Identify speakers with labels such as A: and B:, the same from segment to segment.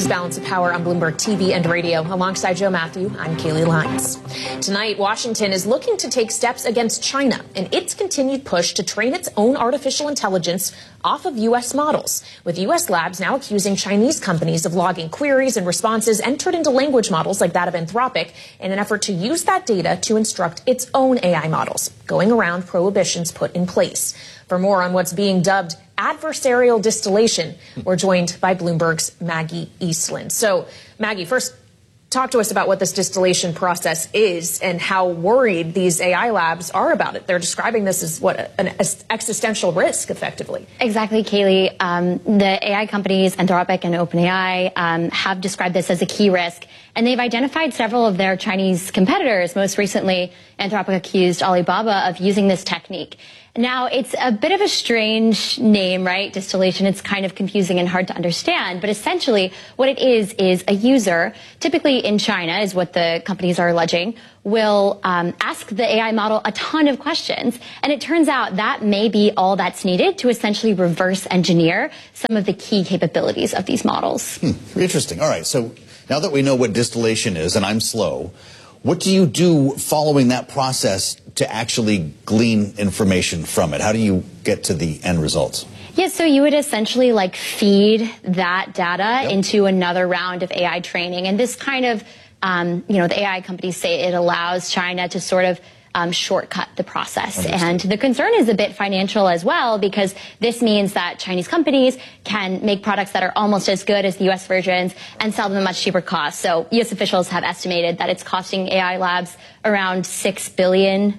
A: is Balance of Power on Bloomberg TV and radio. Alongside Joe Matthew, I'm Kaylee Lyons. Tonight, Washington is looking to take steps against China in its continued push to train its own artificial intelligence off of U.S. models, with U.S. labs now accusing Chinese companies of logging queries and responses entered into language models like that of Anthropic in an effort to use that data to instruct its own AI models, going around prohibitions put in place. For more on what's being dubbed adversarial distillation, we're joined by Bloomberg's Maggie Eastland. So, Maggie, first, talk to us about what this distillation process is and how worried these AI labs are about it. They're describing this as an existential risk, effectively.
B: Exactly, Kaylee. The AI companies, Anthropic and OpenAI, have described this as a key risk, and they've identified several of their Chinese competitors. Most recently, Anthropic accused Alibaba of using this technique. Now, it's a bit of a strange name, right? Distillation. It's kind of confusing and hard to understand. But essentially, what it is a user, typically in China, is what the companies are alleging, will ask the AI model a ton of questions. And it turns out that may be all that's needed to essentially reverse engineer some of the key capabilities of these models.
C: Interesting. All right. So now that we know what distillation is, and I'm slow, what do you do following that process to actually glean information from it? How do you get to the end results?
B: Yeah, so you would essentially feed that data into another round of AI training. And this kind of, the AI companies say it allows China to sort of shortcut the process. And the concern is a bit financial as well, because this means that Chinese companies can make products that are almost as good as the U.S. versions and sell them at much cheaper cost. So U.S. officials have estimated that it's costing AI labs around $6 billion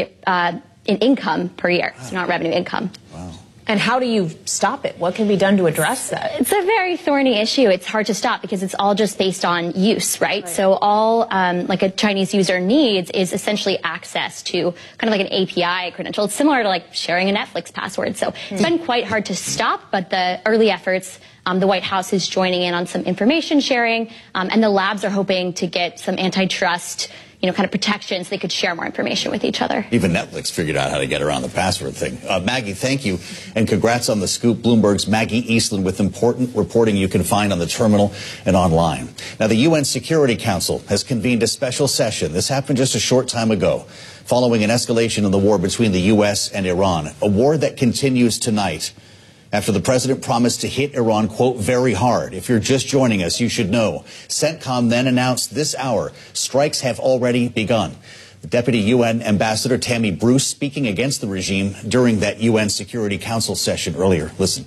B: in income per year. Wow. So not revenue, income.
C: Wow.
A: And how do you stop it? What can be done to address that?
B: It's a very thorny issue. It's hard to stop because it's all just based on use, right? So all a Chinese user needs is essentially access to kind of like an API credential. It's similar to sharing a Netflix password. So it's been quite hard to stop, but the early efforts, the White House is joining in on some information sharing, and the labs are hoping to get some antitrust kind of protections, they could share more information with each other.
C: Even Netflix figured out how to get around the password thing. Maggie, thank you, and congrats on the scoop. Bloomberg's Maggie Eastland with important reporting you can find on the terminal and online. Now, the UN Security Council has convened a special session. This happened just a short time ago, following an escalation in the war between the U.S. and Iran, a war that continues tonight, after the president promised to hit Iran, quote, very hard. If you're just joining us, you should know. CENTCOM then announced this hour strikes have already begun. The Deputy UN Ambassador Tammy Bruce speaking against the regime during that UN Security Council session earlier. Listen.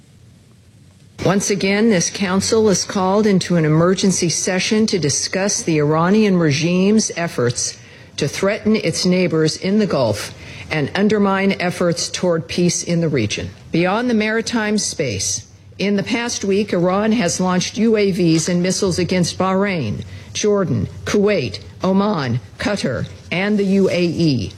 D: Once again, this council is called into an emergency session to discuss the Iranian regime's efforts to threaten its neighbors in the Gulf and undermine efforts toward peace in the region. Beyond the maritime space, in the past week, Iran has launched UAVs and missiles against Bahrain, Jordan, Kuwait, Oman, Qatar, and the UAE.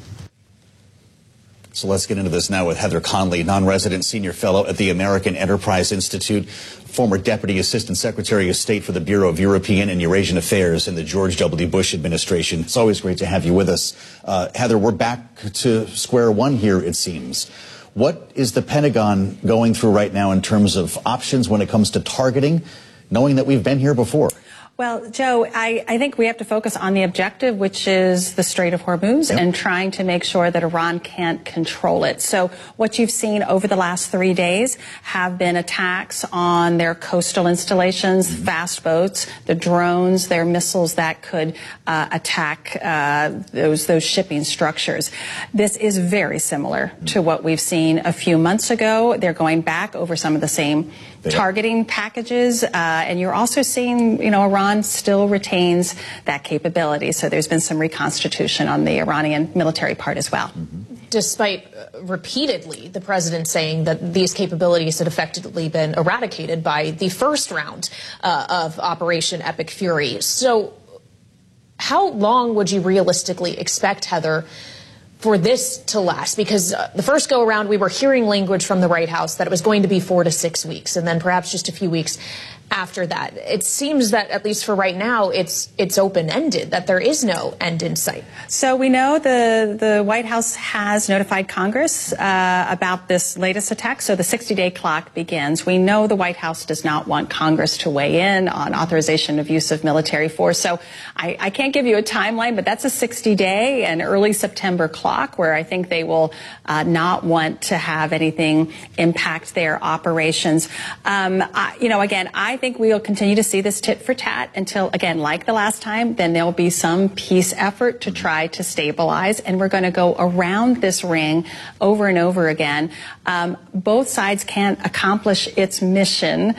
C: So let's get into this now with Heather Conley, non-resident senior fellow at the American Enterprise Institute, former Deputy Assistant Secretary of State for the Bureau of European and Eurasian Affairs in the George W. Bush administration. It's always great to have you with us. Heather, we're back to square one here, it seems. What is the Pentagon going through right now in terms of options when it comes to targeting, knowing that we've been here before?
E: Well, Joe, I think we have to focus on the objective, which is the Strait of Hormuz, and trying to make sure that Iran can't control it. So what you've seen over the last 3 days have been attacks on their coastal installations, fast boats, the drones, their missiles that could attack those shipping structures. This is very similar to what we've seen a few months ago. They're going back over some of the same targeting packages, and you're also seeing, Iran still retains that capability. So there's been some reconstitution on the Iranian military part as well.
A: Despite repeatedly the president saying that these capabilities had effectively been eradicated by the first round of Operation Epic Fury. So how long would you realistically expect, Heather, for this to last? Because the first go around, we were hearing language from the White House that it was going to be 4 to 6 weeks, and then perhaps just a few weeks after that? It seems that, at least for right now, it's open-ended, that there is no end in sight.
E: So we know the White House has notified Congress about this latest attack, so the 60-day clock begins. We know the White House does not want Congress to weigh in on authorization of use of military force, so I can't give you a timeline, but that's a 60-day and early September clock where I think they will not want to have anything impact their operations. Again, I think we will continue to see this tit for tat until, again, like the last time, then there will be some peace effort to try to stabilize, and we're going to go around this ring over and over again. Both sides can't accomplish its mission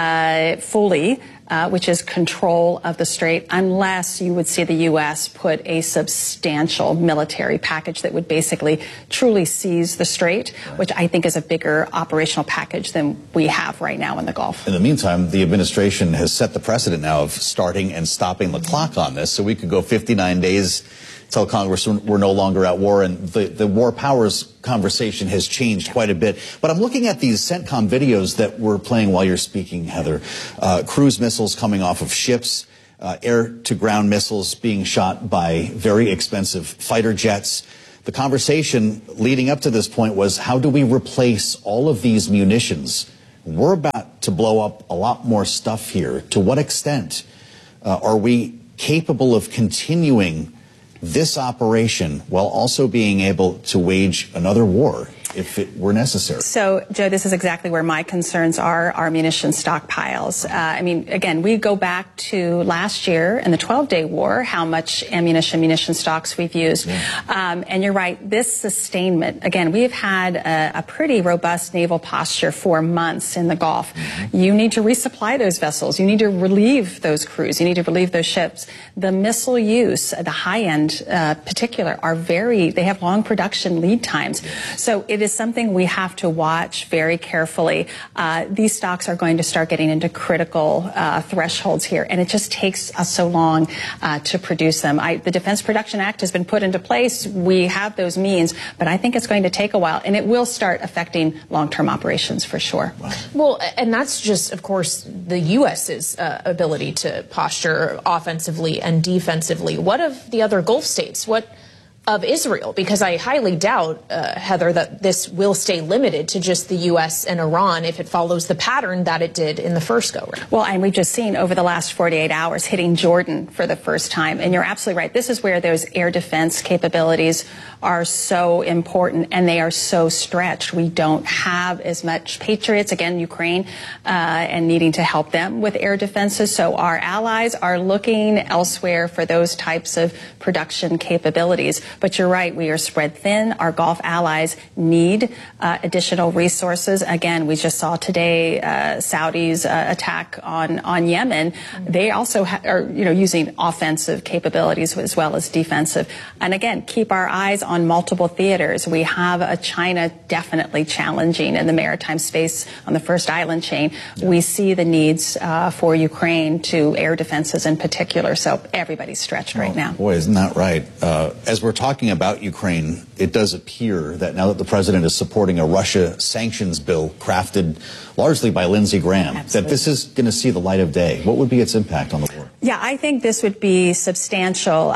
E: fully, which is control of the strait, unless you would see the U.S. put a substantial military package that would basically truly seize the strait, which I think is a bigger operational package than we have right now in the Gulf.
C: In the meantime, the administration has set the precedent now of starting and stopping the clock on this, so we could go 59 days tell Congress we're no longer at war, and the war powers conversation has changed quite a bit. But I'm looking at these CENTCOM videos that we're playing while you're speaking, Heather. Cruise missiles coming off of ships, air-to-ground missiles being shot by very expensive fighter jets. The conversation leading up to this point was, how do we replace all of these munitions? We're about to blow up a lot more stuff here. To what extent are we capable of continuing this operation while also being able to wage another war if it were necessary?
E: So, Joe, this is exactly where my concerns are, our munition stockpiles. Again, we go back to last year in the 12-day war, how much munition stocks we've used. And you're right, this sustainment, again, we've had a pretty robust naval posture for months in the Gulf. You need to resupply those vessels. You need to relieve those crews. You need to relieve those ships. The missile use, the high-end particular, they have long production lead times. So it is something we have to watch very carefully. These stocks are going to start getting into critical thresholds here, and it just takes us so long to produce them. The Defense Production Act has been put into place. We have those means, but I think it's going to take a while, and it will start affecting long-term operations for sure.
A: Well, and that's just, of course, the U.S.'s ability to posture offensively and defensively. What of the other Gulf states? What of Israel? Because I highly doubt, Heather, that this will stay limited to just the U.S. and Iran if it follows the pattern that it did in the first go-round.
E: Well, and we've just seen over the last 48 hours hitting Jordan for the first time. And you're absolutely right. This is where those air defense capabilities are so important, and they are so stretched. We don't have as much Patriots, again, Ukraine, and needing to help them with air defenses. So our allies are looking elsewhere for those types of production capabilities. But you're right, we are spread thin. Our Gulf allies need additional resources. Again, we just saw today Saudi's attack on Yemen. They also are using offensive capabilities as well as defensive. And again, keep our eyes on multiple theaters. We have a China definitely challenging in the maritime space on the first island chain. We see the needs for Ukraine to air defenses in particular. So everybody's stretched right now.
C: Boy, isn't that right? As we're talking about Ukraine, it does appear that now that the president is supporting a Russia sanctions bill crafted largely by Lindsey Graham, that this is going to see the light of day. What would be its impact on the war?
E: Yeah, I think this would be substantial.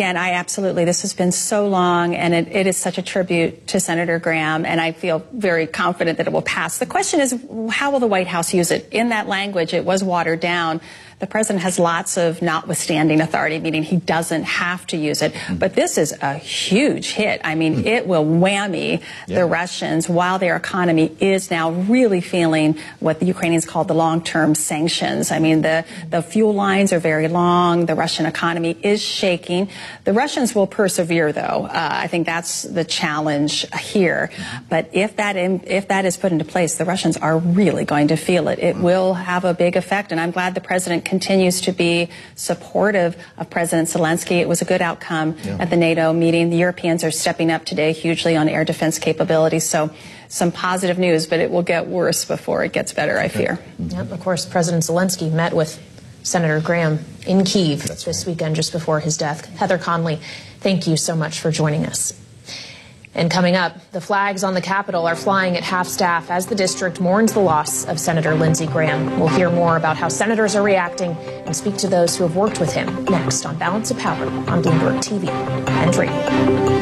E: This has been so long, and it is such a tribute to Senator Graham, and I feel very confident that it will pass. The question is, how will the White House use it? In that language, it was watered down. The president has lots of notwithstanding authority, meaning he doesn't have to use it. But this is a huge hit. I mean, it will whammy the Russians while their economy is now really feeling what the Ukrainians call the long-term sanctions. I mean, the fuel lines are very long. The Russian economy is shaking. The Russians will persevere, though. I think that's the challenge here. But if that is put into place, the Russians are really going to feel it. It will have a big effect, and I'm glad the president continues to be supportive of President Zelensky. It was a good outcome at the NATO meeting. The Europeans are stepping up today hugely on air defense capabilities. So some positive news, but it will get worse before it gets better, I fear.
A: Yep, of course, President Zelensky met with Senator Graham in Kyiv this weekend just before his death. Heather Conley, thank you so much for joining us. And coming up, the flags on the Capitol are flying at half-staff as the district mourns the loss of Senator Lindsey Graham. We'll hear more about how senators are reacting and speak to those who have worked with him next on Balance of Power on Bloomberg TV and Radio.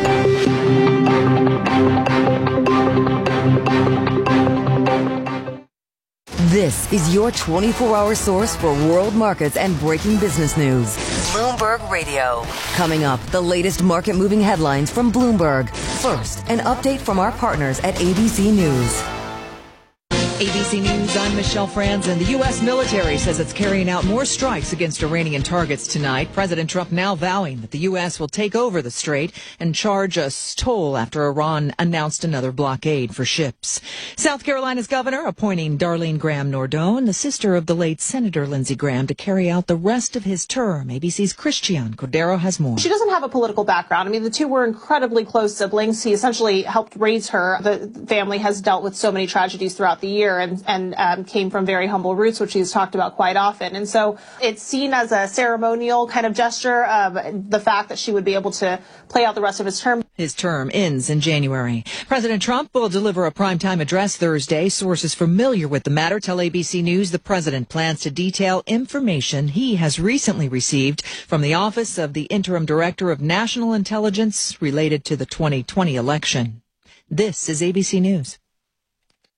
F: This is your 24-hour source for world markets and breaking business news. Bloomberg Radio. Coming up, the latest market-moving headlines from Bloomberg. First, an update from our partners at ABC News.
G: ABC News, I'm Michelle Franzen. The U.S. military says it's carrying out more strikes against Iranian targets tonight. President Trump now vowing that the U.S. will take over the strait and charge a toll after Iran announced another blockade for ships. South Carolina's governor appointing Darlene Graham Nordone, the sister of the late Senator Lindsey Graham, to carry out the rest of his term. ABC's Christiane Cordero has more.
H: She doesn't have a political background. I mean, the two were incredibly close siblings. He essentially helped raise her. The family has dealt with so many tragedies throughout the year and came from very humble roots, which he's talked about quite often. And so it's seen as a ceremonial kind of gesture, the fact that she would be able to play out the rest of his term.
G: His term ends in January. President Trump will deliver a primetime address Thursday. Sources familiar with the matter tell ABC News the president plans to detail information he has recently received from the Office of the Interim Director of National Intelligence related to the 2020 election. This is ABC News.